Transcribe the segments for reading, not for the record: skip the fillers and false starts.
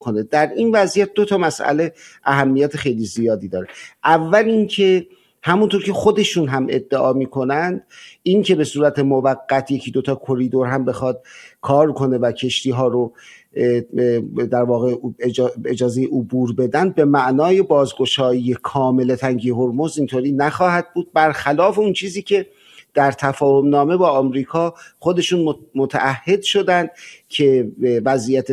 کنه. در این وضعیت دو تا مسئله اهمیت خیلی زیادی داره. اول اینکه همونطور که خودشون هم ادعا میکنند، این که به صورت موقت یکی دوتا کریدور هم بخواد کار کنه و کشتی ها رو در واقع اجازه عبور بدن، به معنای بازگشایی کامل تنگه هرمز اینطوری نخواهد بود، برخلاف اون چیزی که در تفاهم نامه با آمریکا خودشون متعهد شدن که وضعیت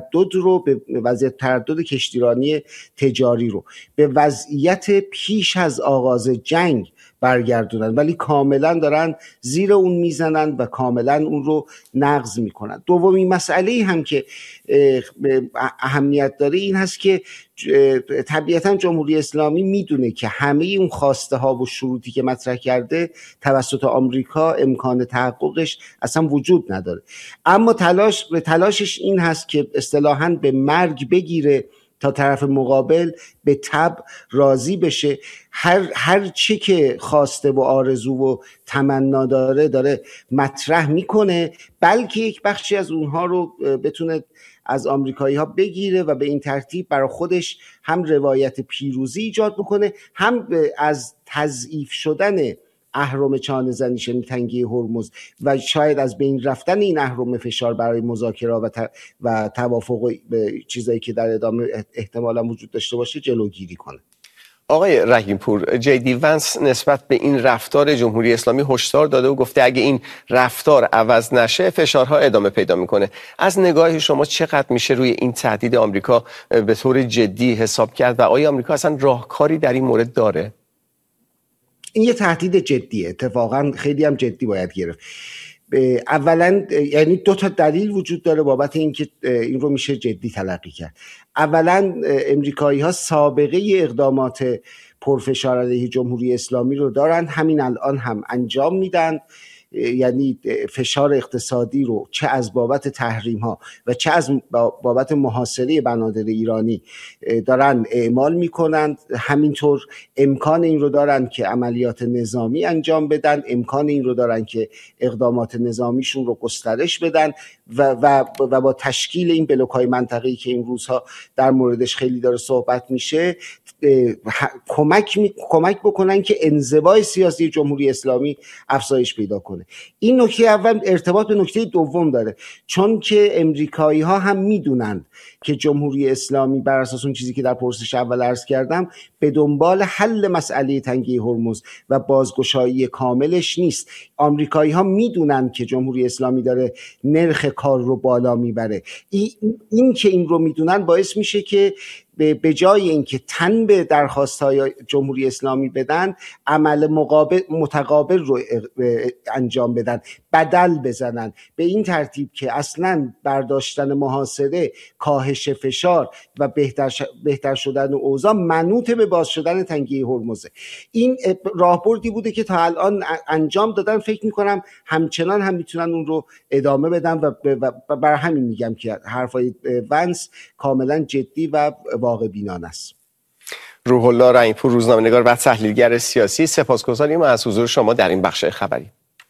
تردد کشتیرانی تجاری رو به وضعیت پیش از آغاز جنگ برگردونن، ولی کاملا دارن زیر اون میزنن و کاملا اون رو نقض میکنن. دومین مسئله هم که اهمیت داره این هست که طبیعتا جمهوری اسلامی میدونه که همه اون خواسته ها و شروطی که مطرح کرده توسط آمریکا امکان تحققش اصلا وجود نداره، اما تلاشش این هست که اصطلاحاً به مرگ بگیره تا طرف مقابل به تبع راضی بشه. هر چی که خواسته و آرزو و تمنا داره مطرح میکنه، بلکه یک بخشی از اونها رو بتونه از آمریکایی ها بگیره و به این ترتیب برای خودش هم روایت پیروزی ایجاد بکنه، هم از تضعیف شدن اهرم چانه زنی شن تنگه هرمز و شاید از بین رفتن این اهرم فشار برای مذاکره و توافق و چیزایی که در ادامه احتمالا وجود داشته باشه جلوگیری کنه. آقای رحیم‌پور، جی.دی ونس نسبت به این رفتار جمهوری اسلامی هشدار داده و گفته اگه این رفتار عوض نشه فشارها ادامه پیدا میکنه. از نگاه شما چقدر میشه روی این تهدید آمریکا به طور جدی حساب کرد و آیا آمریکا اصلا راهکاری در این مورد داره؟ این یه تهدید جدیه، اتفاقا خیلی هم جدی باید گرفت. اولا یعنی دو تا دلیل وجود داره بابت اینکه این رو میشه جدی تلقی کرد. اولا امریکایی ها سابقه اقدامات پرفشار علیه جمهوری اسلامی رو دارن، همین الان هم انجام میدن، یعنی فشار اقتصادی رو چه از بابت تحریم ها و چه از بابت محاصره بنادر ایرانی دارن اعمال میکنند. همینطور امکان این رو دارن که عملیات نظامی انجام بدن، امکان این رو دارن که اقدامات نظامیشون رو گسترش بدن و با تشکیل این بلوک‌های منطقه‌ای که این روزها در موردش خیلی داره صحبت میشه کمک بکنن که انزوای سیاسی جمهوری اسلامی افزایش پیدا کنه. این نکته اول ارتباط به نکته دوم داره، چون که امریکایی ها هم میدونند که جمهوری اسلامی بر اساس اون چیزی که در پرسش اول عرض کردم به دنبال حل مسئله تنگه هرمز و بازگشایی کاملش نیست. آمریکایی ها میدونند که جمهوری اسلامی داره نرخ کار رو بالا میبره. این که این رو میدونن باعث میشه که به جای اینکه تن به درخواست‌های جمهوری اسلامی بدن، عمل متقابل رو انجام بدن، بدل بزنن، به این ترتیب که اصلا برداشتن محاصره، کاهش فشار و بهتر شدن اوضاع منوط به باز شدن تنگه هرمز. این راهبردی بوده که تا الان انجام دادن، فکر میکنم همچنان هم میتونن اون رو ادامه بدن و برای همین میگم که حرفای ونس کاملا جدی و واقع بینانه است. روح الله رحیم‌پور، روزنامه‌نگار و تحلیلگر سیاسی، سپاسگزاریم از حضور شما در این بخش خبری.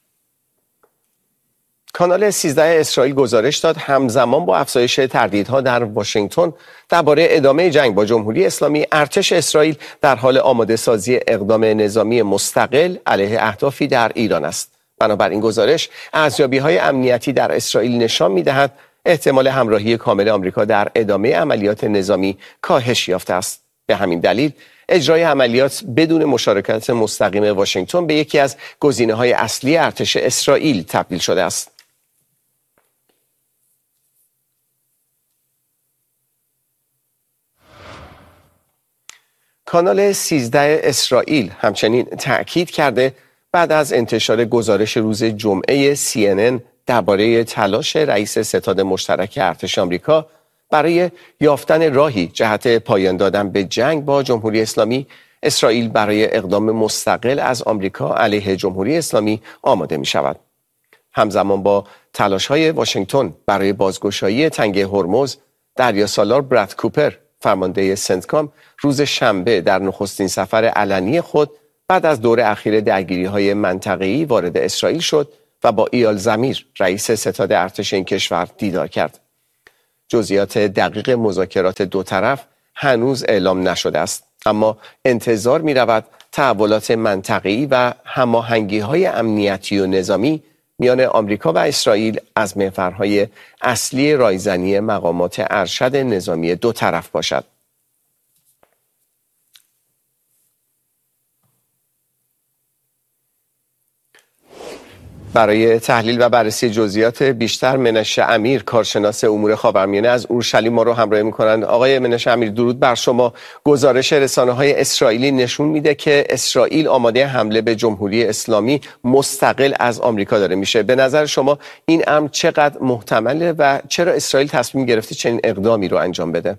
کانال 13 اسرائیل گزارش داد همزمان با افزایش تردیدها در واشنگتن درباره ادامه جنگ با جمهوری اسلامی، ارتش اسرائیل در حال آماده سازی اقدام نظامی مستقل علیه اهدافی در ایران است. بنابراین گزارش ارزیابی‌های امنیتی در اسرائیل نشان می‌دهد احتمال همراهی کامل آمریکا در ادامه عملیات نظامی کاهش یافته است. به همین دلیل اجرای عملیات بدون مشارکت مستقیم واشنگتن به یکی از گزینه‌های اصلی ارتش اسرائیل تبدیل شده است. کانال 13 اسرائیل همچنین تأکید کرده بعد از انتشار گزارش روز جمعه CNN درباره تلاش رئیس ستاد مشترک ارتش آمریکا برای یافتن راهی جهت پایان دادن به جنگ با جمهوری اسلامی، اسرائیل برای اقدام مستقل از آمریکا علیه جمهوری اسلامی آماده می شود. همزمان با تلاش‌های واشنگتن برای بازگشایی تنگه هرمز، دریاسالار براد کوپر، فرمانده سنتکام، روز شنبه در نخستین سفر علنی خود بعد از دور اخیر درگیری‌های منطقه‌ای وارد اسرائیل شد و با ایال زمیر، رئیس ستاد ارتش این کشور، دیدار کرد. جزئیات دقیق مذاکرات دو طرف هنوز اعلام نشده است، اما انتظار می‌رود تحولات منطقه‌ای و هماهنگی‌های امنیتی و نظامی میان آمریکا و اسرائیل از محورهای اصلی رایزنی مقامات ارشد نظامی دو طرف باشد. برای تحلیل و بررسی جزئیات بیشتر منش امیر، کارشناس امور خاورمیانه از اورشلیم ما رو همراهی می‌کنند. آقای منش امیر، درود بر شما. گزارش رسانه‌های اسرائیلی نشون میده که اسرائیل آماده حمله به جمهوری اسلامی مستقل از آمریکا داره میشه. به نظر شما این امر چقدر محتمله و چرا اسرائیل تصمیم گرفته چنین اقدامی رو انجام بده؟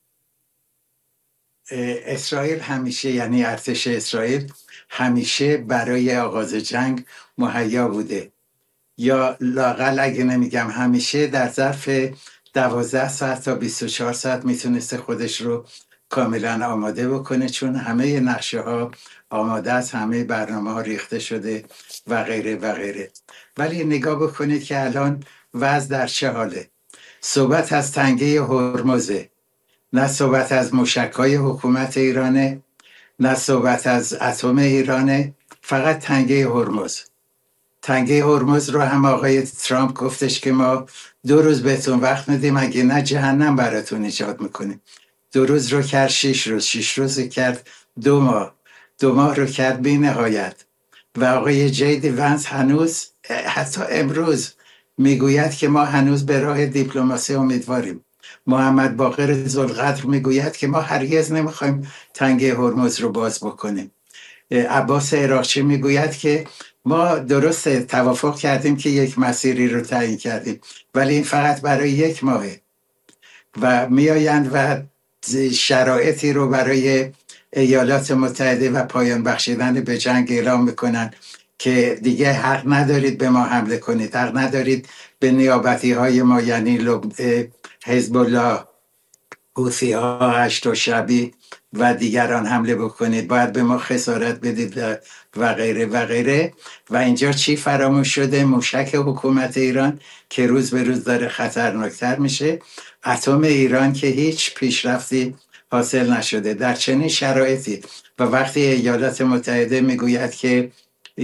اسرائیل همیشه، یعنی ارتش اسرائیل همیشه برای آغاز جنگ مهیا بوده، یا لااقل اگه نمیگم همیشه، در ظرف 12 ساعت تا 24 ساعت میتونسته خودش رو کاملا آماده بکنه، چون همه نقشه ها آماده است، همه برنامه ها ریخته شده و غیره و غیره. ولی نگاه بکنید که الان وضع در چه حاله. صحبت از تنگه هرمزه، نه صحبت از موشک‌های حکومت ایرانه، نه صحبت از اتم ایرانه، فقط تنگه هرمز. تنگه هرمز رو هم آقای ترامپ گفتش که ما 2 روز بهتون وقت میدیم، اگه نه جهنم براتون ایجاد میکنیم. 2 روز رو کرد 6 روز، 6 روز رو کرد 2 ماه، 2 ماه رو کرد بی نهایت. و آقای جیدی ونس هنوز حتی امروز میگوید که ما هنوز به راه دیپلماسی امیدواریم. محمد باقر ذوالقدر میگوید که ما هرگز نمیخوایم تنگه هرمز رو باز بکنیم. عباس عراقچی میگوید که ما درست توافق کردیم که یک مسیری رو تعیین کردیم، ولی این فقط برای 1 ماهه. و میآیند و شرایطی رو برای ایالات متحده و پایان بخشیدن به جنگ اعلام میکنن که دیگه حق ندارید به ما حمله کنید، حق ندارید به نیابتی های ما، یعنی حزب الله، حوثی ها، هشت شبی و دیگران حمله بکنید، باید به ما خسارت بدید و غیره و غیره. و اینجا چی فراموش شده؟ موشک حکومت ایران که روز به روز داره خطرناکتر میشه، اتم ایران که هیچ پیشرفتی حاصل نشده در چنین شرایطی. و وقتی ایالات متحده میگوید که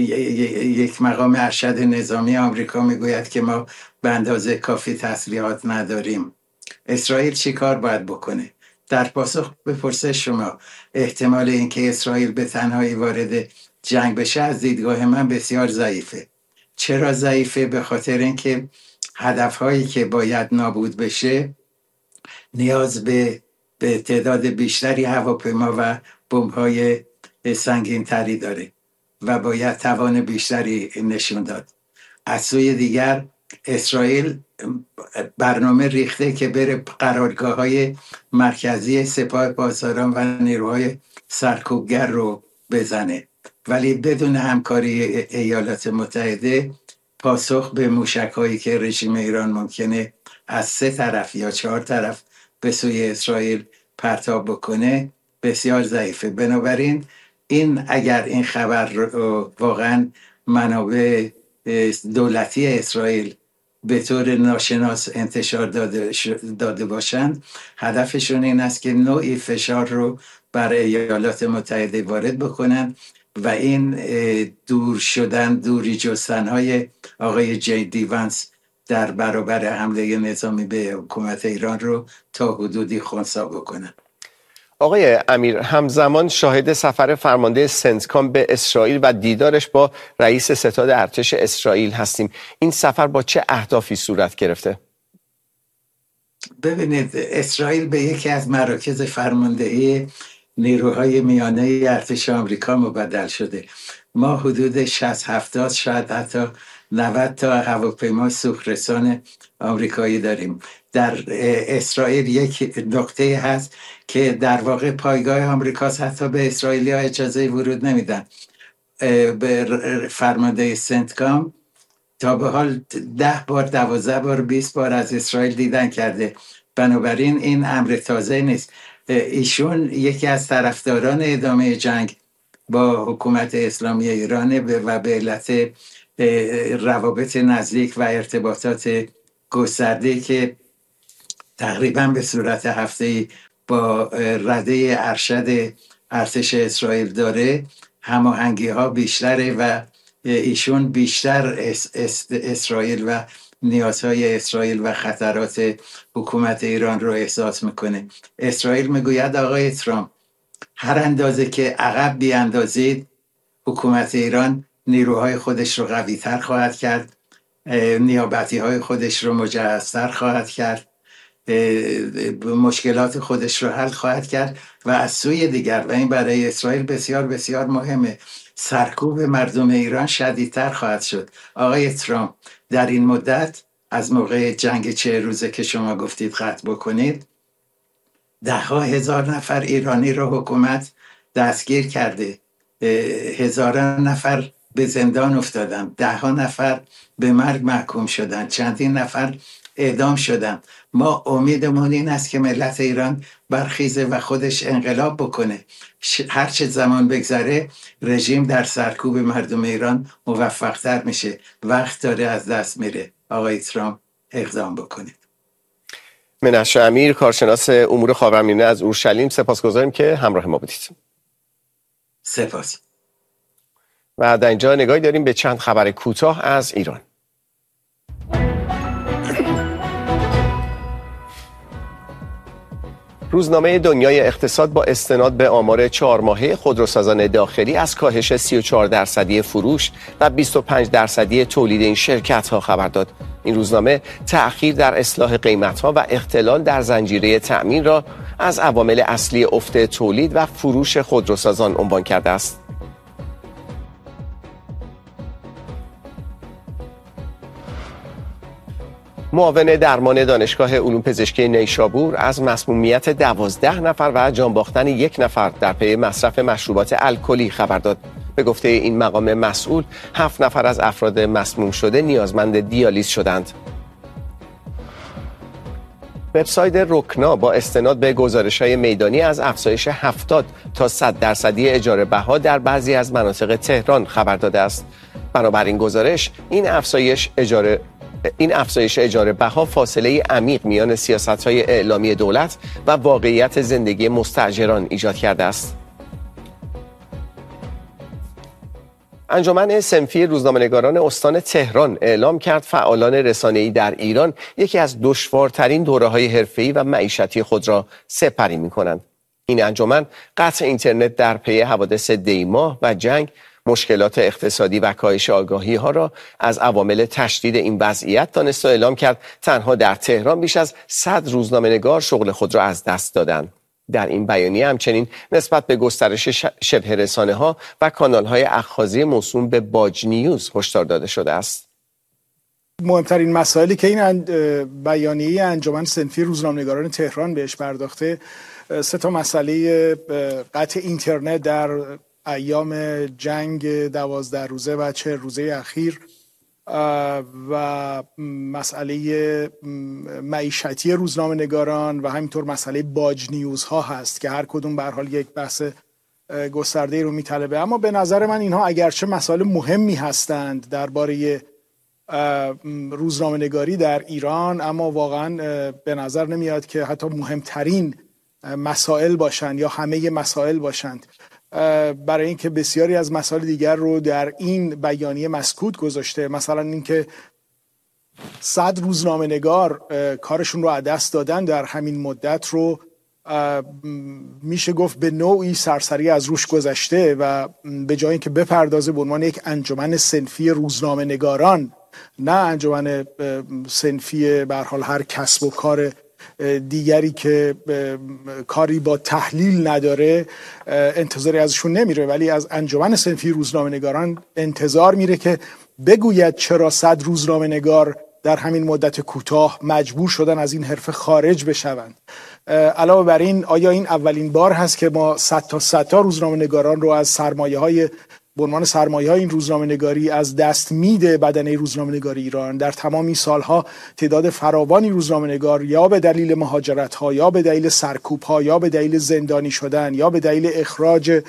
یک مقام ارشد نظامی آمریکا میگوید که ما به اندازه کافی تسلیحات نداریم، اسرائیل چی کار باید بکنه؟ در پاسخ به پرسش شما، احتمال اینکه اسرائیل به تنهایی وارد جنگ بشه از دیدگاه من بسیار ضعیفه. چرا ضعیفه؟ به خاطر اینکه هدفهایی که باید نابود بشه نیاز به تعداد بیشتری هواپیما و بمب‌های سنگین تری داره و باید توان بیشتری نشون داد. از سوی دیگر اسرائیل برنامه ریخته که بره قرارگاه‌های مرکزی سپاه پاسداران و نیروهای سرکوبگر رو بزنه، ولی بدون همکاری ایالات متحده پاسخ به موشک‌هایی که رژیم ایران ممکنه از 3 طرف یا 4 طرف به سوی اسرائیل پرتاب بکنه بسیار ضعیفه. بنابراین اگر این خبر واقعا منابع دولتی اسرائیل به طور ناشناس انتشار داده باشند، هدفشون این است که نوعی فشار رو بر ایالات متحده وارد بکنن و این دوری جستن‌های آقای جیدی ونس در برابر حمله نظامی به حکومت ایران رو تا حدودی خنثی بکنن. آقای امیر، همزمان شاهد سفر فرمانده سنتکام به اسرائیل و دیدارش با رئیس ستاد ارتش اسرائیل هستیم. این سفر با چه اهدافی صورت گرفته؟ ببینید، اسرائیل به یکی از مراکز فرماندهی نیروهای میانه ارتش آمریکا مبدل شده. ما حدود 60-70 شاید حتی 90 تا هواپیما سوخرسان آمریکایی داریم. در اسرائیل یک نقطه هست که در واقع پایگاه آمریکاست، حتی به اسرائیلی ها اجازه ورود نمیدن. به فرمانده سنتکام تا به حال 10 بار، 12 بار، 20 بار از اسرائیل دیدن کرده. بنابراین این امر تازه نیست. ایشون یکی از طرفداران ادامه جنگ با حکومت اسلامی ایران و به علت روابط نزدیک و ارتباطات گسترده که تقریبا به صورت هفته‌ای با رده ارشد ارتش اسرائیل داره، هماهنگی ها بیشتره و ایشون بیشتر اسرائیل و نیازهای اسرائیل و خطرات حکومت ایران رو احساس میکنه. اسرائیل میگوید آقای ترامپ هر اندازه که عقب بیاندازید حکومت ایران نیروهای خودش رو قوی تر خواهد کرد، نیابتی های خودش رو مجهزتر خواهد کرد، مشکلات خودش رو حل خواهد کرد و از سوی دیگر، و این برای اسرائیل بسیار بسیار مهمه، سرکوب مردم ایران شدیدتر خواهد شد. آقای ترامپ در این مدت از موقع جنگ 40 روزه که شما گفتید قطع بکنید، 10,000 نفر ایرانی رو حکومت دستگیر کرده، 1000 نفر به زندان افتادن، 10 نفر به مرگ محکوم شدن، چندین نفر اعدام شدن. ما امیدمون این است که ملت ایران برخیزه و خودش انقلاب بکنه. هرچه زمان بگذره رژیم در سرکوب مردم ایران موفق‌تر میشه. وقت داره از دست میره. آقای ترامپ اقدام بکنید. منشه امیر، کارشناس امور خاورمیانه از اورشلیم، سپاسگزاریم که همراه ما بودید. سپاس. و در اینجا نگاهی داریم به چند خبر کوتاه از ایران. روزنامه دنیای اقتصاد با استناد به آمار 4 ماهه خودروسازان داخلی از کاهش 34% فروش و 25% تولید این شرکت‌ها خبر داد. این روزنامه تأخیر در اصلاح قیمت‌ها و اختلال در زنجیره تأمین را از عوامل اصلی افت تولید و فروش خودروسازان عنوان کرده است. معاون درمان دانشگاه علوم پزشکی نیشابور از مسمومیت 12 نفر و جان باختن 1 نفر در پی مصرف مشروبات الکلی خبر داد. به گفته این مقام مسئول، 7 نفر از افراد مسموم شده نیازمند دیالیز شدند. وبسایت رکنا با استناد به گزارش‌های میدانی از افزایش 70 تا 100% اجاره بها در بعضی از مناطق تهران خبر داده است. بنابراین گزارش این افزایش اجاره بها فاصله عمیق میان سیاست‌های اعلامی دولت و واقعیت زندگی مستاجران ایجاد کرده است. انجمن صنفی روزنامه‌نگاران استان تهران اعلام کرد فعالان رسانه‌ای در ایران یکی از دشوارترین دوره‌های حرفه‌ای و معیشتی خود را سپری می‌کنند. این انجمن قطع اینترنت در پی حوادث دی‌ماه و جنگ، مشکلات اقتصادی و کاهش آگاهی‌ها را از عوامل تشدید این وضعیت دانست و اعلام کرد تنها در تهران بیش از 100 روزنامه‌نگار شغل خود را از دست دادند. در این بیانیه همچنین نسبت به گسترش شبه رسانه‌ها و کانال‌های اخاذی موسوم به باج نیوز هشدار داده شده است. مهمترین مسائلی که این بیانیه انجمن صنفی روزنامه‌نگاران تهران بهش پرداخته 3 مسئله قطع اینترنت در ایام جنگ 12 روزه و 40 روزه اخیر و مسئله معیشتی روزنامه‌نگاران و همینطور مسئله باج نیوز ها هست که هر کدوم به هر حال یک بحث گسترده رو میطلبه. اما به نظر من اینها اگرچه مسائل مهمی هستند درباره روزنامه‌نگاری در ایران، اما واقعا به نظر نمیاد که حتی مهمترین مسائل باشند یا همه مسائل باشند، برای اینکه بسیاری از مسائل دیگر رو در این بیانیه مسکوت گذاشته. مثلا اینکه 100 روزنامه‌نگار کارشون رو از دست دادن در همین مدت رو میشه گفت به نوعی سرسری از روش گذشته و به جای اینکه بپردازه به عنوان یک انجمن صنفی روزنامه‌نگاران، نه انجمن صنفی به هر حال هر کسب و کار دیگری که کاری با تحلیل نداره، انتظاری ازشون نمیره، ولی از انجمن صنفی روزنامه‌نگاران انتظار میره که بگوید چرا 100 روزنامه‌نگار در همین مدت کوتاه مجبور شدن از این حرفه خارج بشوند. علاوه بر این، آیا این اولین بار هست که ما 100 تا روزنامه‌نگاران رو از سرمایه‌های به عنوان سرمایه‌های این روزنامه‌نگاری از دست میده بدنه روزنامه‌نگاری ایران؟ در تمام این سالها تعداد فراوانی روزنامه‌نگار یا به دلیل مهاجرت‌ها یا به دلیل سرکوب‌ها یا به دلیل زندانی شدن یا به دلیل اخراج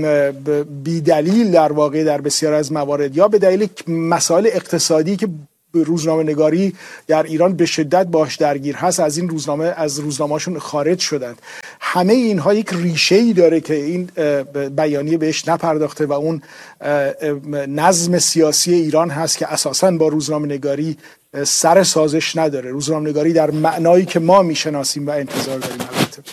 بی دلیل در واقع در بسیار از موارد یا به دلیل مسائل اقتصادی که روزنامه‌نگاری در ایران به شدت باش درگیر هست از روزنامه‌هاشون خارج شدند. همه اینها یک ریشه‌ای داره که این بیانیه بهش نپرداخته و اون نظم سیاسی ایران هست که اساساً با روزنامه‌نگاری سر سازش نداره. روزنامه‌نگاری در معنایی که ما میشناسیم و انتظار داریم. البته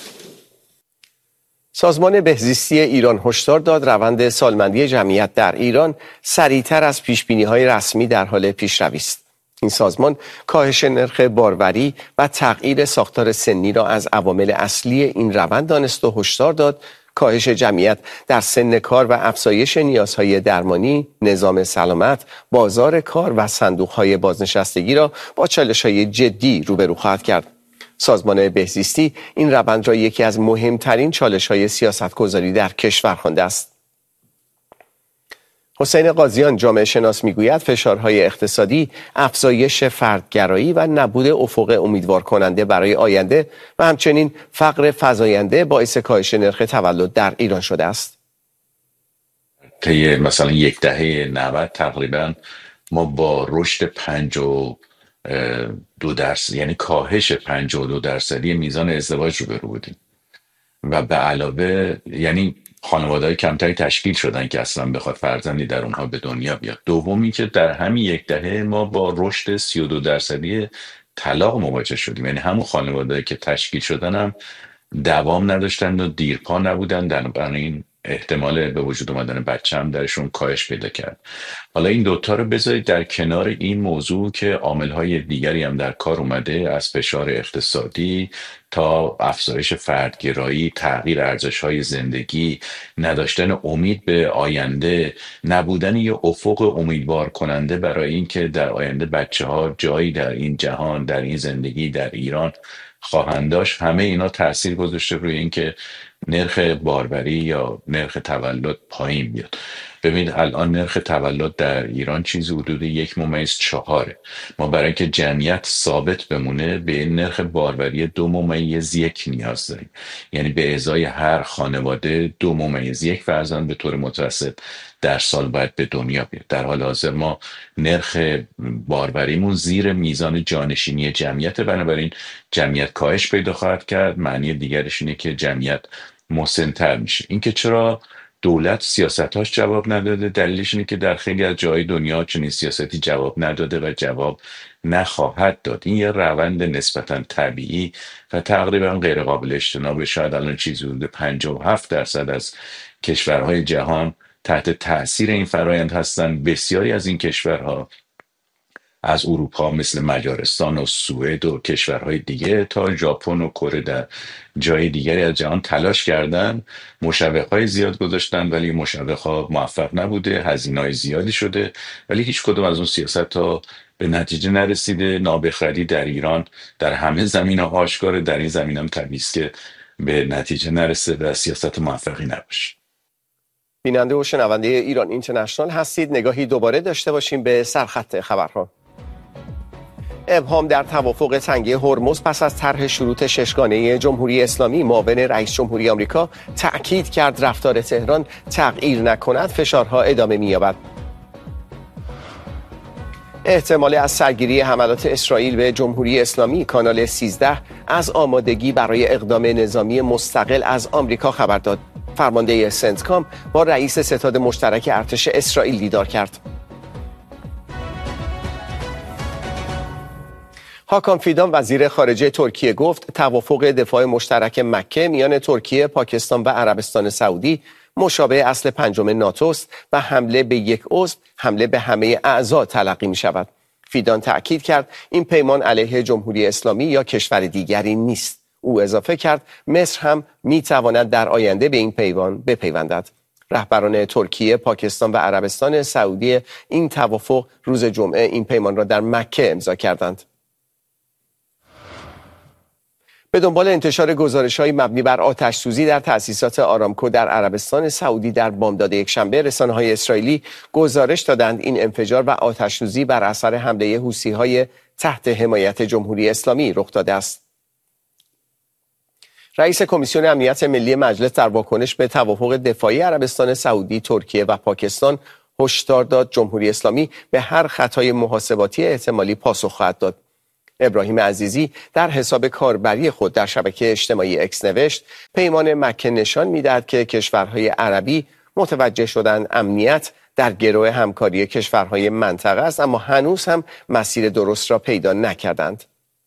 سازمان بهزیستی ایران هشدار داد روند سالمندی جمعیت در ایران سریعتر از پیشبینی‌های رسمی در حال پیشروی است. این سازمان کاهش نرخ باروری و تغییر ساختار سنی را از عوامل اصلی این روند دانست و هشدار داد کاهش جمعیت در سن کار و افزایش نیازهای درمانی، نظام سلامت، بازار کار و صندوق‌های بازنشستگی را با چالش‌های جدی روبرو خواهد کرد. سازمان بهزیستی این روند را یکی از مهمترین چالش‌های سیاستگذاری در کشور خوانده است. حسین قاضیان جامعه شناس میگوید فشارهای اقتصادی، افزایش فردگرایی و نبود افق امیدوار کننده برای آینده و همچنین فقر فزاینده باعث کاهش نرخ تولد در ایران شده است. طی مثلا یک دهه 90 تقریبا ما با رشد 52%، یعنی کاهش 52% میزان ازدواج روبرو بودیم و به علاوه یعنی خانواده‌های کمتری تشکیل شدن که اصلا بخواد فرزندی در اونها به دنیا بیاد. دومی که در همین یک دهه ما با رشد 32% طلاق مواجه شدیم، یعنی همون خانواده‌ای که تشکیل شدن هم دوام نداشتن و دیرپا نبودن، بنابراین احتمال به وجود اومدن بچه هم درشون کاهش پیدا کرد. حالا این دوتا رو بذارید در کنار این موضوع که عامل‌های دیگری هم در کار اومده، از فشار اقتصادی تا افزایش فردگرایی، تغییر ارزش‌های زندگی، نداشتن امید به آینده، نبودن یه افق امیدوار کننده برای اینکه در آینده بچه‌ها جایی در این جهان، در این زندگی در ایران خواهند داشت. همه اینا تاثیر گذاشته روی اینکه نرخ باروری یا نرخ تولد پایین بیاد. ببینید الان نرخ تولد در ایران چیزی حدود 1.4. ما برای اینکه جمعیت ثابت بمونه به نرخ باروری 2.1 نیاز داریم، یعنی به ازای هر خانواده 2.1 فرزند به طور متوسط در سال باید به دنیا بیاد. در حال حاضر ما نرخ باروریمون زیر میزان جانشینی جمعیت، بنابراین جمعیت کاهش پیدا خواهد کرد. معنی دیگرش اینه که جمعیت مسن‌تر میشه. اینکه چرا دولت سیاستاش جواب نداده، دلیلش اینه که در خیلی از جای دنیا چنین سیاستی جواب نداده و جواب نخواهد داد. این یه روند نسبتا طبیعی و تقریبا غیر قابل اجتناب. شاید الان چیزی حدود 57% از کشورهای جهان تحت تأثیر این فرایند هستند. بسیاری از این کشورها از اروپا مثل مجارستان و سوئد و کشورهای دیگه تا ژاپن و کره در جای دیگری از جهان تلاش کردن، مشوق‌های زیاد گذاشتن، ولی مشوق‌ها موفق نبوده، هزینه‌های زیادی شده، ولی هیچ کدوم از اون سیاست‌ها به نتیجه نرسیده. نابخردی در ایران در همه زمینه‌ها آشکاره، در این زمینه هم طبیعی است که به نتیجه نرسه و سیاست موفقی نباشه. بیننده و شنونده ایران اینترنشنال هستید. نگاهی دوباره داشته باشیم به سرخط خبرها. ابهام در توافق تنگه هرمز پس از طرح شروط ششگانه جمهوری اسلامی. معاون رئیس جمهوری آمریکا تأکید کرد رفتار تهران تغییر نکند فشارها ادامه می‌یابد. احتمال از سرگیری حملات اسرائیل به جمهوری اسلامی. کانال 13 از آمادگی برای اقدام نظامی مستقل از آمریکا خبر داد. فرمانده سنتکام با رئیس ستاد مشترک ارتش اسرائیل دیدار کرد. هاکان فیدان وزیر خارجه ترکیه گفت توافق دفاع مشترک مکه میان ترکیه، پاکستان و عربستان سعودی مشابه اصل 5 ناتوست و حمله به یک عضو حمله به همه اعضا تلقی می شود. فیدان تأکید کرد این پیمان علیه جمهوری اسلامی یا کشور دیگری نیست. او اضافه کرد مصر هم می تواند در آینده به این پیمان بپیوندد. رهبران ترکیه، پاکستان و عربستان سعودی این توافق روز جمعه این پیمان را در مکه امضا کردند. به دنبال انتشار گزارش‌های مبنی بر آتش‌سوزی در تأسیسات آرامکو در عربستان سعودی در بامداد یکشنبه، رسانه‌های اسرائیلی گزارش دادند این انفجار و آتش‌سوزی بر اثر حمله حوثی‌های تحت حمایت جمهوری اسلامی رخ داده است. رئیس کمیسیون امنیت ملی مجلس در واکنش به توافق دفاعی عربستان سعودی، ترکیه و پاکستان هشدار داد جمهوری اسلامی به هر خطای محاسباتی احتمالی پاسخ خواهد داد. ابراهیم عزیزی در حساب کاربری خود در شبکه اجتماعی اکس نوشت پیمان مکه نشان می‌دهد که کشورهای عربی متوجه شدن امنیت در گروه همکاری کشورهای منطقه است، اما هنوز هم مسیر درست را پیدا نکردند.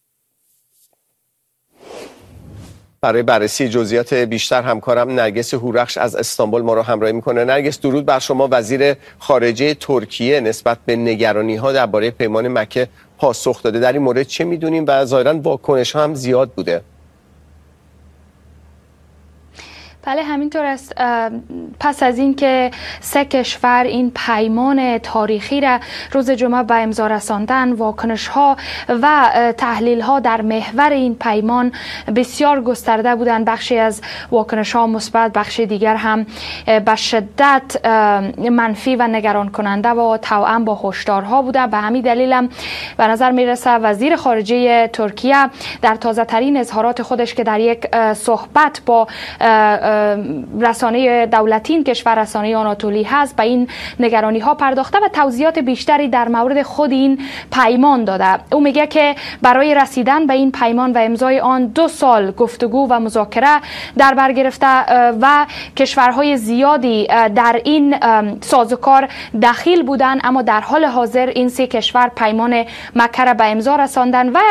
برای بررسی جزئیات بیشتر همکارم نرگس هورخش از استانبول ما را همراهی میکنه. نرگس، درود بر شما. وزیر خارجه ترکیه نسبت به نگرانی‌ها درباره پیمان مکه پاسخ داده. در این مورد چه میدونیم و ظاهراً واکنش‌ها هم زیاد بوده؟ بله همینطور است. پس از اینکه سه کشور این پیمان تاریخی را روز جمعه به امضا رساندن، واکنش‌ها و تحلیل‌ها در محور این پیمان بسیار گسترده بودند. بخشی از واکنش‌ها مثبت، بخش دیگر هم به شدت منفی و نگران کننده و توأم با هشدارها بوده. به همین دلیل هم به نظر میرسه وزیر خارجه ترکیه در تازه ترین اظهارات خودش که در یک صحبت با رسانه دولتی این کشور، رسانه آناتولی هست، به این نگرانی ها پرداخته و توضیحات بیشتری در مورد خود این پیمان داده. او میگه که برای رسیدن به این پیمان و امضای آن 2 سال گفتگو و مذاکره در بر گرفته و کشورهای زیادی در این سازوکار دخیل بودند، اما در حال حاضر این 3 کشور پیمان مکه را به امضا رساندن و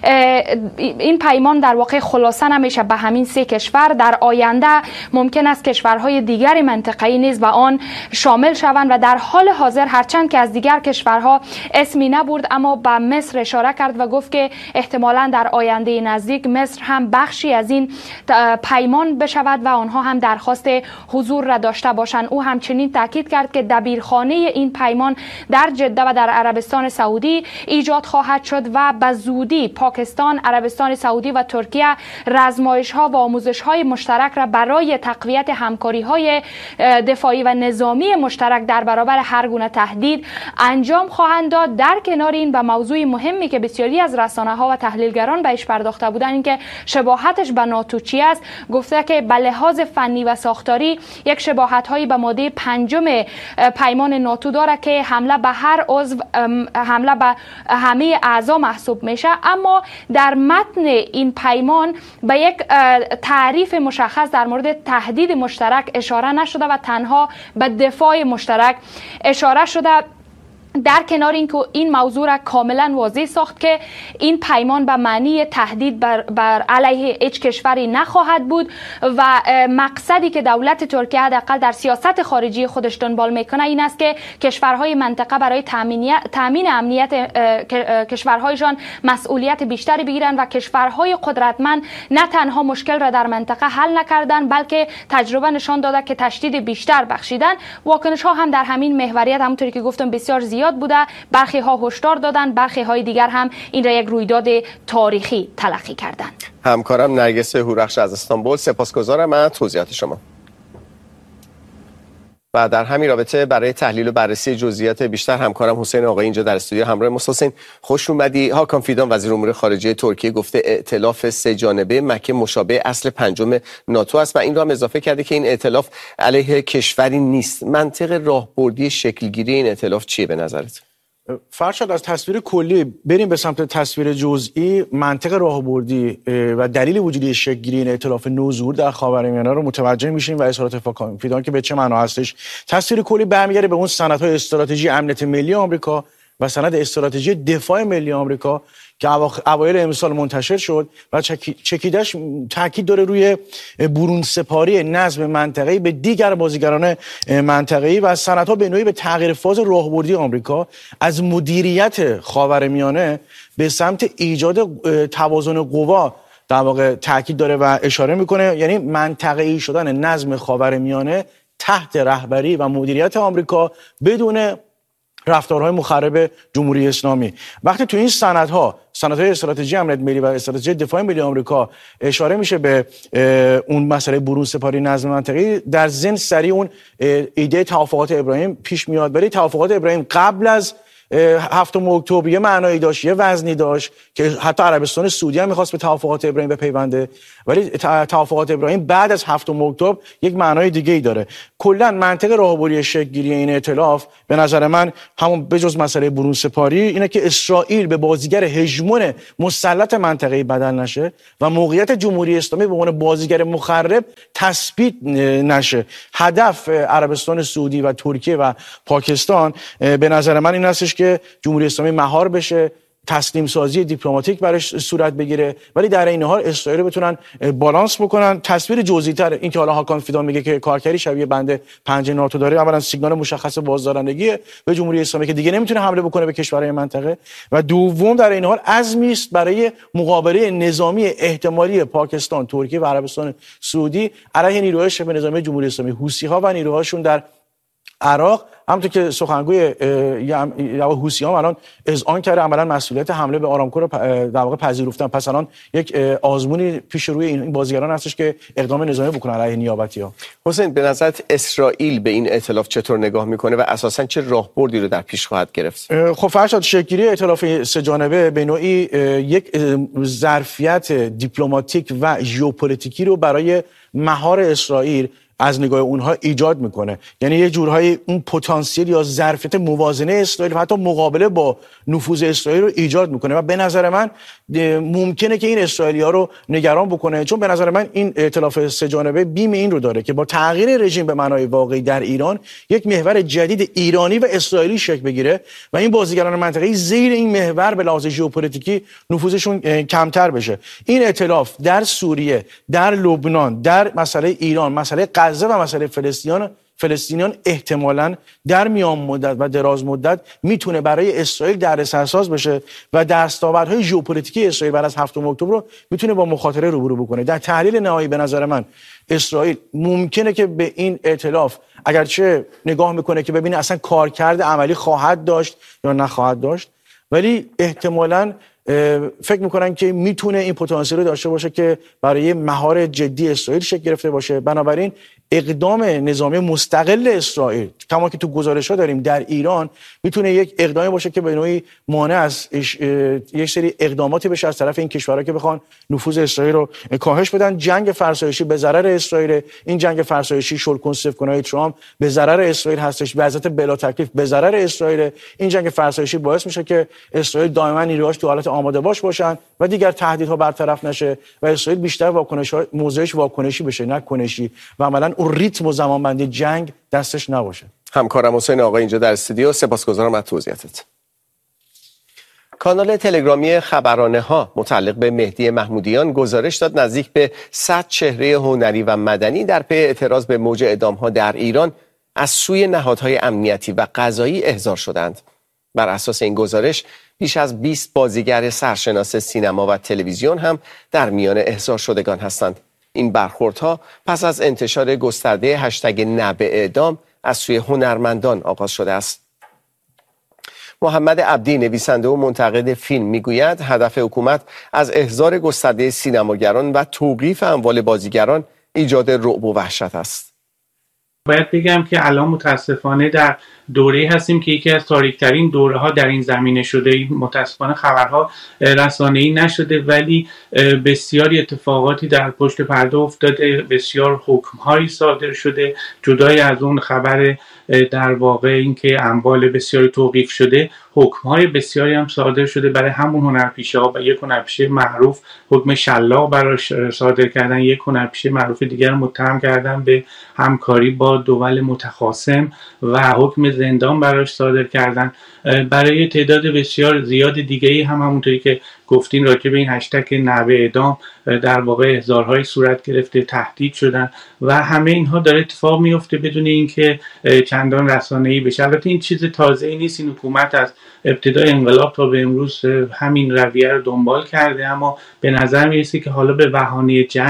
این پیمان در واقع خلاصه نمیشه به همین 3 کشور. در آینده ممکن است کشورهای دیگر منطقه‌ای نیز به آن شامل شوند و در حال حاضر هرچند که از دیگر کشورها اسمی نبرد، اما به مصر اشاره کرد و گفت که احتمالاً در آینده نزدیک مصر هم بخشی از این پیمان بشود و آنها هم درخواست حضور را داشته باشند. او همچنین تاکید کرد که دبیرخانه این پیمان در جده و در عربستان سعودی ایجاد خواهد شد و به زودی پاکستان، عربستان سعودی و ترکیه رزمایش‌ها و آموزش‌های مشترک را برای تقویت همکاری‌های دفاعی و نظامی مشترک در برابر هر گونه تهدید انجام خواهند داد. در کنار این به موضوع مهمی که بسیاری از رسانه‌ها و تحلیلگران بهش پرداخته بودند، اینکه شباهتش به ناتو چی است، گفته که به لحاظ فنی و ساختاری یک شباهت‌هایی به ماده 5 پیمان ناتو داره که حمله به هر عضو، حمله به همه اعضا محسوب میشه، اما در متن این پیمان به یک تعریف مشخص در مورد تهدید مشترک اشاره نشده و تنها به دفاع مشترک اشاره شده. در کنار اینکه این موضوع را کاملا واضح ساخت که این پیمان به معنی تهدید بر علیه هیچ کشوری نخواهد بود و مقصدی که دولت ترکیه حداقل در سیاست خارجی خودش دنبال میکنه این است که کشورهای منطقه برای تامین امنیت کشورهایشان مسئولیت بیشتری بگیرند و کشورهای قدرتمند نه تنها مشکل را در منطقه حل نکردند بلکه تجربه نشان داده که تشدید بیشتر بخشیدن. واکنش ها هم در همین محوریت همونطوری که گفتم بسیار زیاد بوده. برخی ها هشدار دادند، برخی های دیگر هم این را یک رویداد تاریخی تلقی کردند. همکارم نرگس هورخش از استانبول، سپاسگزارم از توضیحات شما. و در همین رابطه برای تحلیل و بررسی جزئیات بیشتر همکارم حسین آقایی اینجا در استودیو همراه ما. حسین خوش اومدی. هاکان فیدان وزیر امور خارجه ترکیه گفته ائتلاف 3 جانبه مکه مشابه اصل 5 ناتو است و این را هم اضافه کرده که این ائتلاف علیه کشوری نیست. منطق راهبردی شکلگیری این ائتلاف چیه به نظرت؟ فرشاد، از تصویر کلی بریم به سمت تصویر جزئی. منطق راهبردی و دلیل وجودی شکل‌گیری این ائتلاف نوظهور در خاورمیانه رو متوجه میشیم و اظهارات هاکان فیدان که به چه معنا هستش. تصویر کلی برمیگرده به اون سندهای استراتژی امنیت ملی آمریکا و سند استراتژی دفاع ملی آمریکا که اوایل امسال منتشر شد و چکیدش تاکید داره روی برون سپاری نظم منطقه‌ای به دیگر بازیگران منطقه‌ای و سندها به نوعی به تغییر فاز راهبردی آمریکا از مدیریت خاورمیانه به سمت ایجاد توازن قوا در واقع تاکید داره و اشاره میکنه، یعنی منطقه‌ای شدن نظم خاورمیانه تحت رهبری و مدیریت آمریکا بدون رفتارهای مخرب جمهوری اسلامی. وقتی تو این سندهای استراتژی امنیت ملی و استراتژی دفاع ملی آمریکا اشاره میشه به اون مسئله برون سپاری نظم منطقه‌ای، در ذهن سریع اون ایده توافقات ابراهیم پیش میاد. ولی توافقات ابراهیم قبل از هفتم اکتبر یه معنایی داشت، یه وزنی داشت که حتی عربستان سعودی هم می‌خواست به توافقات ابراهیم بپیونده، ولی توافقات ابراهیم بعد از هفتم اکتبر یک معنای دیگه‌ای داره. کلا منطق راهبری شکل‌گیری این ائتلاف به نظر من همون بجز مسئله برون سپاری اینه که اسرائیل به بازیگر هژمون مسلط منطقه‌ای بدل نشه و موقعیت جمهوری اسلامی به عنوان بازیگر مخرب تثبیت نشه. هدف عربستان سعودی و ترکیه و پاکستان به نظر من این هستش که جمهوری اسلامی مهار بشه، تسلیم سازی دیپلماتیک براش صورت بگیره، ولی در این حال اسرائیل بتونن بالانس بکنن. تصویر جزئی‌تر این که حالا هاکان فیدان میگه که کارکری شبیه بند 5 ناتو داره، اولا سیگنال مشخص بازدارندگی به جمهوری اسلامی که دیگه نمیتونه حمله بکنه به کشورهای منطقه، و دوم در این حال عزمی است برای مقابله نظامی احتمالی پاکستان، ترکیه و عربستان سعودی علیه نیروهای شبه نظامی جمهوری اسلامی، حوثی‌ها و نیروهاشون در عراق. همونطور که سخنگوی حوثی‌ها الان اذعان کرده عملا مسئولیت حمله به آرامکو رو در واقع پذیرفتن. پس الان یک آزمونی پیش روی این بازیگران هستش که اقدام نظامی بکنن علیه نیابتی‌ها. حسین، به نظرت اسرائیل به این ائتلاف چطور نگاه میکنه و اساساً چه راهبردی رو در پیش خواهد گرفت؟ خب فرشاد، شکل‌گیری ائتلاف سه جانبه به نوعی یک ظرفیت دیپلماتیک و ژئوپلیتیکی رو برای مهار اسرائیل از نگاه اونها ایجاد میکنه. یعنی یه جورهای اون پتانسیل یا ظرفیت موازنه اسرائیل و حتی مقابله با نفوذ اسرائیل رو ایجاد میکنه و به نظر من ممکنه که این اسرائیلی‌ها رو نگران بکنه، چون به نظر من این ائتلاف سه جانبه بیم این رو داره که با تغییر رژیم به معنای واقعی در ایران یک محور جدید ایرانی و اسرائیلی شکل بگیره و این بازیگران منطقه‌ای زیر این محور به لحاظ ژئوپلیتیکی نفوذشون کمتر بشه. این ائتلاف در سوریه، در لبنان، در مسئله ایران، مسئله غزه و مسئله فلسطینیان احتمالاً در میان مدت و دراز مدت میتونه برای اسرائیل دردسرساز بشه و دستاوردهای ژئوپلیتیکی اسرائیل بعد از هفتم اکتبر رو میتونه با مخاطره روبرو بکنه. در تحلیل نهایی به نظر من اسرائیل ممکنه که به این ائتلاف اگرچه نگاه میکنه که ببینه اصلا کارکرد عملی خواهد داشت یا نخواهد داشت، ولی احتمالاً فکر میکنن که میتونه این پتانسیل رو داشته باشه که برای مهار جدی اسرائیل شکل گرفته باشه. بنابراین اقدام نظامی مستقل اسرائیل کما که تو گزارش‌ها داریم در ایران میتونه یک اقدامی باشه که به نوعی مانع از یک سری اقداماتی بشه از طرف این کشورها که بخوان نفوذ اسرائیل رو کاهش بدن. جنگ فرسایشی به ضرر اسرائیل، این جنگ فرسایشی شلکن‌سفکن‌های ترامپ به ضرر اسرائیل هستش، وضعیت بلا تکلیف به ضرر اسرائیل. این جنگ فرسایشی باعث میشه که اسرائیل دائما نیروهاش تو حالت آماده باش باشن و دیگر تهدیدها برطرف نشه و اسرائیل بیشتر واکنش‌ها موضعش واکنشی بشه نه کنشی و عملاً اون ریتم و زمانبندی جنگ دستش نباشه. همکارم حسین آقا اینجا در استودیو، سپاسگزارم از توضیحاتت. کانال تلگرامی خبرانه ها متعلق به مهدی محمودیان گزارش داد نزدیک به 100 چهره هنری و مدنی در پی اعتراض به موج اعدام‌ها در ایران از سوی نهادهای امنیتی و قضایی احضار شدند. بر اساس این گزارش بیش از 20 بازیگر سرشناس سینما و تلویزیون هم در میان احضار شدگان هستند. این برخوردها پس از انتشار گسترده هشتگ نه به اعدام از سوی هنرمندان آغاز شده است. محمد عبدی نویسنده و منتقد فیلم میگوید هدف حکومت از احضار گسترده سینماگران و توقیف اموال بازیگران ایجاد رعب و وحشت است. باید بگم که الان متاسفانه در دوره هستیم که یکی از تاریک‌ترین دوره‌ها در این زمینه شده. متاسفانه خبرها رسانه‌ای نشده ولی بسیاری اتفاقاتی در پشت پرده افتاده، بسیار حکم‌هایی صادر شده. جدای از اون خبر در واقع اینکه اموال بسیاری توقیف شده، حکم‌های بسیاری هم صادر شده برای همون هنرپیشه‌ها و یک هنرپیشه معروف حکم شلاق براش صادر کردن، یک هنرپیشه معروف دیگر متهم کردن به همکاری با دول متخاصم و حکم زندان براش صادر کردن. برای تعداد بسیار زیاد دیگه‌ای هم همونطوری که گفتین راجع به این هشتگ نه به اعدام در واقع احضارهای صورت گرفته، تهدید شدن و همه اینها داره اتفاق میفته بدون اینکه چندان رسانه‌ای بشه. البته این چیز تازه‌ای نیست، این حکومت از ابتدای انقلاب تا به امروز همین رویه رو دنبال کرده، اما به نظر میرسه که حالا به بهانه جنگ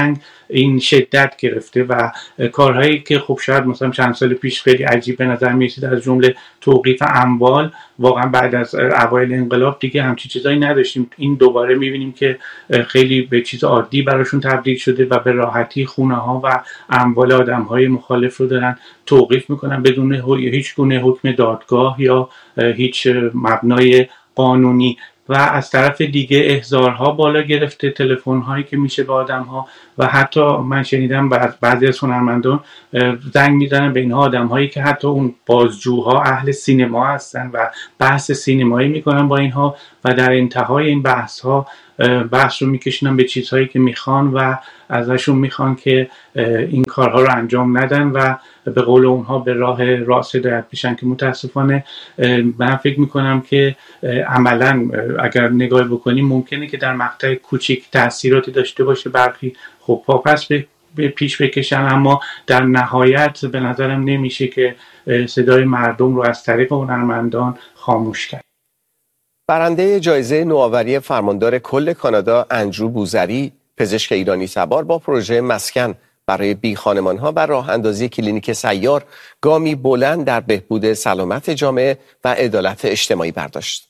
این شدت گرفته و کارهایی که خب شاید مثلا چند سال پیش خیلی عجیب به نظر میرسید، از جمله توقیف اموال، واقعا بعد از اوایل انقلاب دیگه همچین چیزایی نداشتیم. این دوباره میبینیم که خیلی به چیز عادی براشون تبدیل شده و به راحتی خونه ها و اموال آدم های مخالف رو دارن توقیف میکنن بدون هیچ گونه حکم دادگاه یا هیچ مبنای قانونی. و از طرف دیگه احضارها بالا گرفته، تلفن هایی که میشه به آدم ها، و حتی من شنیدم بعضی از هنرمندان زنگ میزنن به اینها آدم هایی که حتی اون بازجوها اهل سینما هستن و بحث سینمایی میکنن با اینها و در انتهای این بحث رو میکشونن به چیزهایی که میخوان و ازشون میخوان که این کارها رو انجام ندن و به قول اونها به راه راست هدایت بشن، که متاسفانه من فکر میکنم که عملا اگر نگاه بکنیم ممکنه که در مقطع کوچیک تأثیراتی داشته باشه، برخی خب پاپس به پیش بکشن، اما در نهایت به نظرم نمیشه که صدای مردم رو از طریق هنرمندان خاموش کرد. برنده جایزه نوآوری فرماندار کل کانادا اندرو بوزری، پزشک ایرانی تبار، با پروژه مسکن برای بیخانمان‌ها و راه اندازی کلینیک سیار گامی بلند در بهبود سلامت جامعه و عدالت اجتماعی برداشت.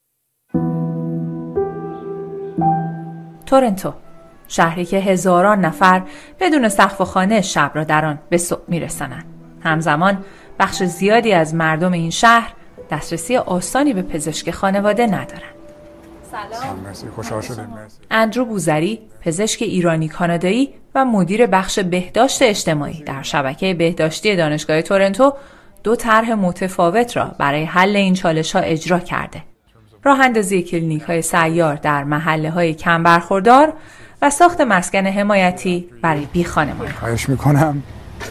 تورنتو، شهری که هزاران نفر بدون سقف و خانه شب را در آن به صبح می‌رسانند. همزمان بخش زیادی از مردم این شهر دسترسی آسانی به پزشک خانواده ندارند. سلام. خوشحال شدیم. اندرو بوزری، پزشک ایرانی کانادایی و مدیر بخش بهداشت اجتماعی در شبکه بهداشتی دانشگاه تورنتو، دو طرح متفاوت را برای حل این چالش‌ها اجرا کرده. راه اندازی کلینیک‌های سیار در محله‌های کم برخوردار و ساخت مسکن حمایتی برای بیخانمان‌ها. خواهش می‌کنم.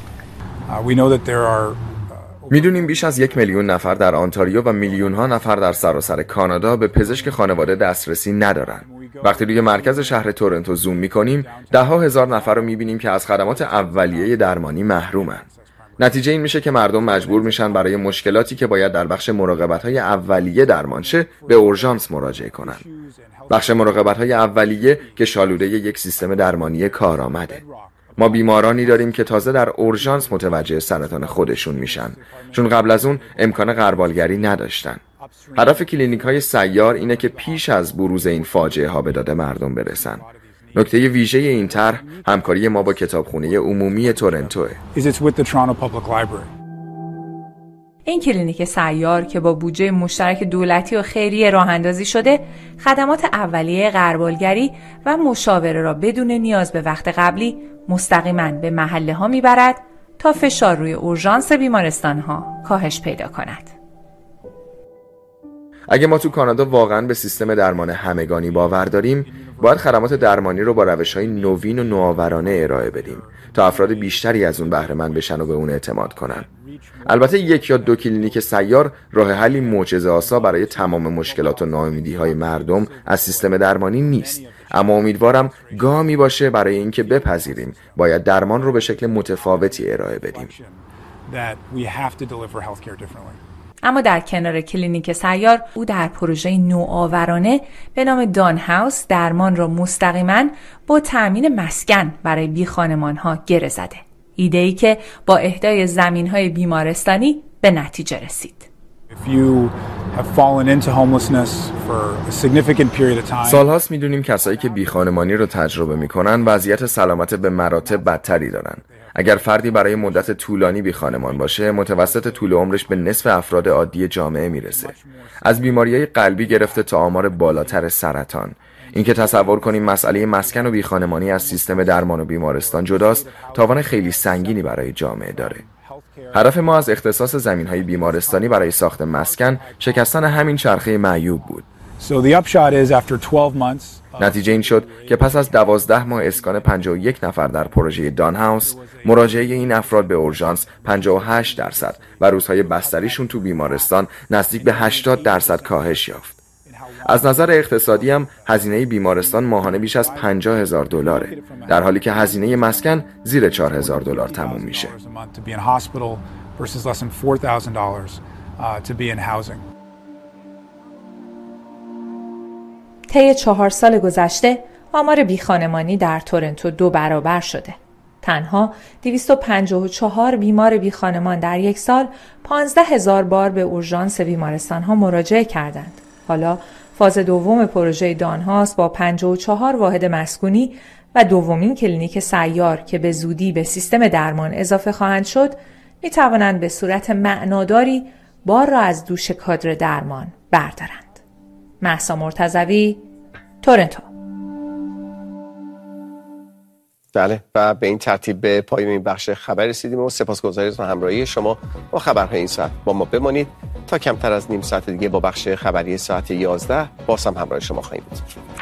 میدونیم بیش از 1 میلیون نفر در آنتاریو و میلیون‌ها نفر در سراسر کانادا به پزشک خانواده دسترسی ندارن. وقتی روی مرکز شهر تورنتو زوم می‌کنیم، ده‌ها هزار نفر رو می‌بینیم که از خدمات اولیه درمانی محرومن. نتیجه این میشه که مردم مجبور میشن برای مشکلاتی که باید در بخش مراقبت‌های اولیه درمان شه به اورژانس مراجعه کنن. بخش مراقبت‌های اولیه که شالوده یک سیستم درمانی کارآمده. ما بیمارانی داریم که تازه در اورژانس متوجه سرطان خودشون میشن، چون قبل از اون امکان غربالگری نداشتن. هدف کلینیک‌های سیار اینه که پیش از بروز این فاجعه ها به داد مردم برسن. نکته ویژه این طرح همکاری ما با کتابخونه عمومی تورنتوه. این کلینیک سیار که با بودجه مشترک دولتی و خیریه راه اندازی شده، خدمات اولیه غربالگری و مشاوره را بدون نیاز به وقت قبلی مستقیما به محله ها میبرد تا فشار روی اورژانس بیمارستان ها کاهش پیدا کند. اگه ما تو کانادا واقعا به سیستم درمان همگانی باور داریم، باید خدمات درمانی رو با روش‌های نوین و نوآورانه ارائه بدیم تا افراد بیشتری از اون بهره مند بشن و به اون اعتماد کنن. البته 1 یا 2 کلینیک سیار راه حلی معجزه‌آسا برای تمام مشکلات و ناامیدی‌های مردم از سیستم درمانی نیست، اما امیدوارم گامی باشه برای اینکه بپذیریم باید درمان رو به شکل متفاوتی ارائه بدیم. اما در کنار کلینیک سیار، او در پروژه نوآورانه به نام دان هاوس درمان را مستقیما با تأمین مسکن برای بیخانمان‌ها گره زده. ایده‌ای که با اهدای زمین‌های بیمارستانی به نتیجه رسید. سالهاست میدونیم کسایی که بیخانمانی رو تجربه میکنن وضعیت سلامت به مراتب بدتری دارن. اگر فردی برای مدت طولانی بیخانمان باشه، متوسط طول عمرش به نصف افراد عادی جامعه میرسه. از بیماریهای قلبی گرفته تا آمار بالاتر سرطان. اینکه تصور کنیم مسئله مسکن و بیخانمانی از سیستم درمان و بیمارستان جداست، تاوان خیلی سنگینی برای جامعه داره. هدف ما از اختصاص زمین‌های بیمارستانی برای ساخت مسکن شکستن همین چرخه معیوب بود. نتیجه این شد که پس از 12 ماه اسکان 51 نفر در پروژه دان هاوس، مراجعه این افراد به اورژانس 58% و روزهای بستریشون تو بیمارستان نزدیک به 80% کاهش یافت. از نظر اقتصادی هم هزینه بیمارستان ماهانه بیش از $50,000، در حالی که هزینه مسکن زیر $4,000 تموم میشه. طی 4 سال گذشته آمار بیخانمانی در تورنتو 2 برابر شده. تنها 254 بیمار بیخانمان در یک سال 15,000 بار به اورژانس بیمارستان‌ها مراجعه کردند. حالا فاز دوم پروژه دانهاست با 54 واحد مسکونی و دومین کلینیک سیار که به زودی به سیستم درمان اضافه خواهند شد، می توانند به صورت معناداری بار را از دوش کادر درمان بردارند. مهسا مرتضوی، تورنتو. بله، و به این ترتیب به پایان این بخش خبر رسیدیم و سپاسگزاریم از همراهی شما با خبرهای این ساعت. با ما بمانید تا کمتر از نیم ساعت دیگه با بخش خبری ساعت 11 باز هم همراه شما خواهیم بود.